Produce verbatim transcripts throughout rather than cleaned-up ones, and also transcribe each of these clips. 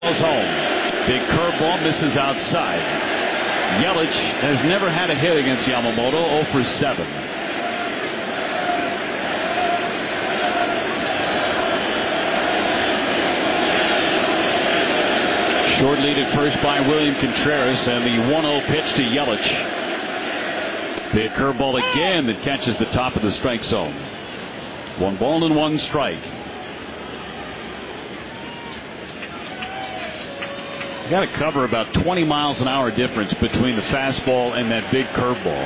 Goes home. Big curveball misses outside. Yelich has never had a hit against Yamamoto. oh for seven. Short lead at first by William Contreras, and the one oh pitch to Yelich. Big curveball again that catches the top of the strike zone. One ball and one strike. Got to cover about twenty miles an hour difference between the fastball and that big curveball.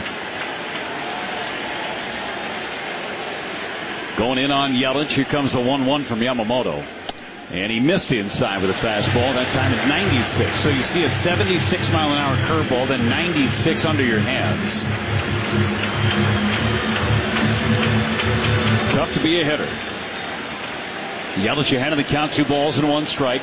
Going in on Yelich. Here comes the one one from Yamamoto. And he missed inside with a fastball. That time at ninety-six. So you see a seventy-six mile an hour curveball, then ninety-six under your hands. Tough to be a hitter. Yelich ahead of the count. Two balls and one strike.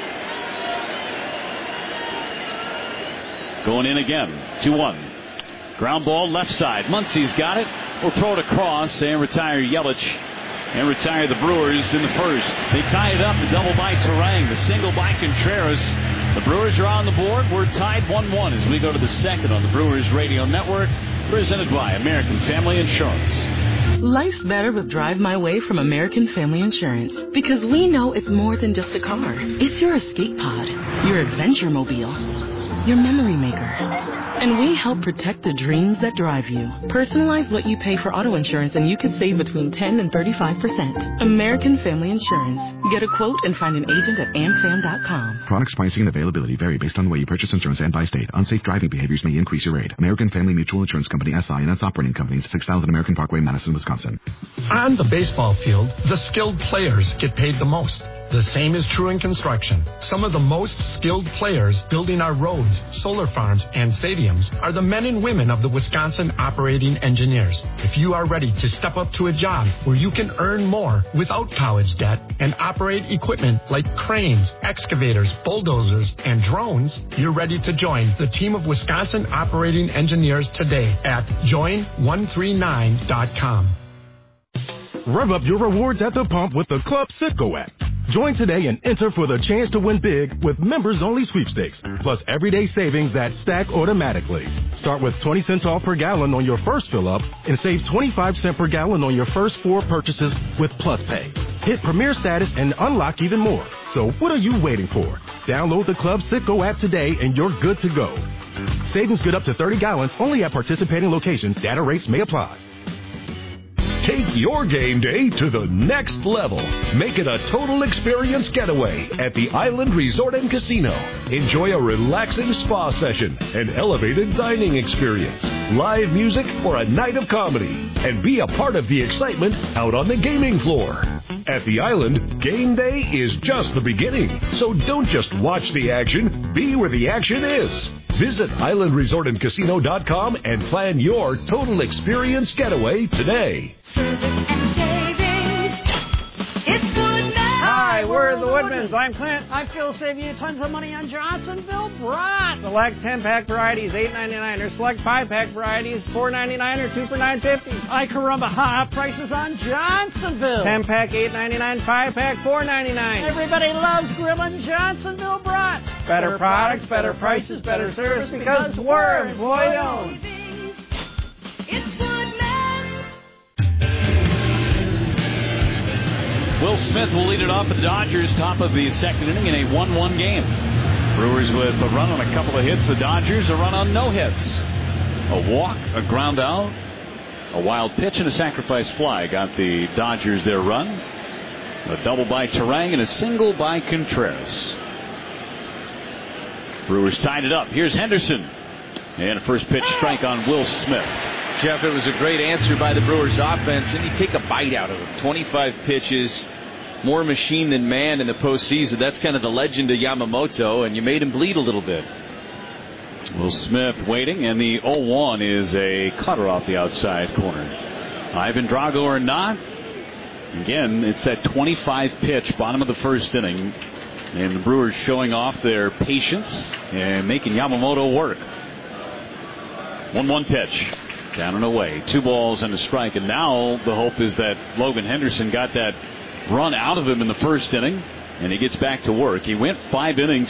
Going in again. two one. Ground ball left side. Muncie's got it. We'll throw it across and retire Yelich. And retire the Brewers in the first. They tie it up. The double by Terang. The single by Contreras. The Brewers are on the board. We're tied one one as we go to the second on the Brewers Radio Network. Presented by American Family Insurance. Life's better with Drive My Way from American Family Insurance. Because we know it's more than just a car. It's your escape pod. Your adventure mobile. Your memory maker. And we help protect the dreams that drive you. Personalize what you pay for auto insurance and you can save between ten and thirty-five percent. American Family Insurance. Get a quote and find an agent at amfam dot com. Products, pricing, and availability vary based on the way you purchase insurance and by state. Unsafe driving behaviors may increase your rate. American Family Mutual Insurance Company, S I and its operating companies, six thousand American Parkway, Madison, Wisconsin. On the baseball field, the skilled players get paid the most. The same is true in construction. Some of the most skilled players building our roads, solar farms, and stadiums are the men and women of the Wisconsin operating engineers. If you are ready to step up to a job where you can earn more without college debt and operate equipment like cranes, excavators, bulldozers, and drones, you're ready to join the team of Wisconsin operating engineers today at join one three nine dot com. Rev up your rewards at the pump with the Club Citgo app. Join today and enter for the chance to win big with members-only sweepstakes, plus everyday savings that stack automatically. Start with twenty cents off per gallon on your first fill-up and save twenty-five cents per gallon on your first four purchases with Plus Pay. Hit Premier status and unlock even more. So what are you waiting for? Download the Club Citgo app today and you're good to go. Savings good up to thirty gallons only at participating locations. Data rates may apply. Take your game day to the next level. Make it a total experience getaway at the Island Resort and Casino. Enjoy a relaxing spa session, an elevated dining experience, live music, or a night of comedy. And be a part of the excitement out on the gaming floor. At the Island, game day is just the beginning. So don't just watch the action, be where the action is. Visit island resort and casino dot com and plan your total experience getaway today. Hi, we're the Woodmans. I'm Clint. I feel save you tons of money on Johnsonville Brat. Select ten-pack varieties, eight ninety-nine, or select five-pack varieties, four ninety-nine, or two for nine fifty. I caramba, hot prices on Johnsonville. ten-pack, eight ninety-nine, five-pack, four ninety-nine. Everybody loves grilling Johnsonville Brat. Better, better products, better prices, better service, because we're employee-owned. It's Woodmans. Will Smith will lead it off for the Dodgers, top of the second inning in a one one game. Brewers with a run on a couple of hits. The Dodgers a run on no hits. A walk, a ground out, a wild pitch, and a sacrifice fly got the Dodgers their run. A double by Terang and a single by Contreras. Brewers tied it up. Here's Henderson. And a first pitch strike on Will Smith. Jeff, it was a great answer by the Brewers offense, and you take a bite out of him. twenty-five pitches, more machine than man in the postseason. That's kind of the legend of Yamamoto, and you made him bleed a little bit. Will Smith waiting, and the oh one is a cutter off the outside corner. Ivan Drago or not, again, it's that twenty-five pitch, bottom of the first inning, and the Brewers showing off their patience and making Yamamoto work. one one pitch. Down and away. Two balls and a strike. And now the hope is that Logan Henderson got that run out of him in the first inning. And he gets back to work. He went five innings.